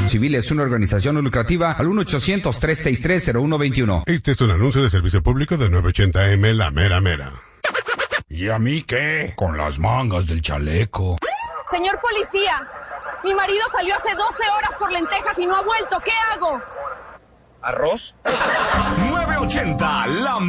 Civil es una organización no lucrativa al 1-800-363-0121. Este es un anuncio de servicio público de 980M La Mera Mera. ¿Y a mí qué? Con las mangas del chaleco. Señor policía, mi marido salió hace 12 horas por lentejas y no ha vuelto. ¿Qué hago? ¿Arroz? 980 La